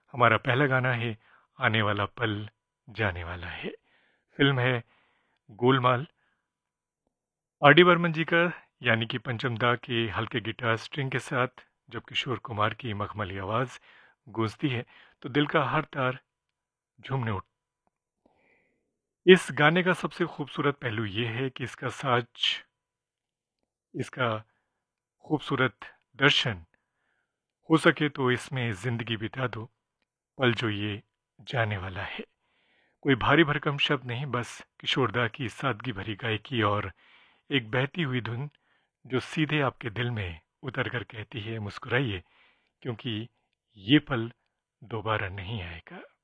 हमारा पहला गाना है आने वाला पल जाने वाला है। फिल्म है गोलमाल। आर डी बर्मन जी का यानी कि पंचम दा के हल्के गिटार स्ट्रिंग के साथ जब किशोर कुमार की मखमली आवाज़ गूंजती है तो दिल का हर तार झूमने उठ। इस गाने का सबसे खूबसूरत पहलू ये है कि इसका साज, इसका खूबसूरत दर्शन, हो सके तो इसमें ज़िंदगी बिता दो, पल जो ये जाने वाला है। कोई भारी भरकम शब्द नहीं, बस किशोरदा की सादगी भरी गायकी और एक बहती हुई धुन जो सीधे आपके दिल में उतर कर कहती है मुस्कुराइए, क्योंकि ये पल दोबारा नहीं आएगा।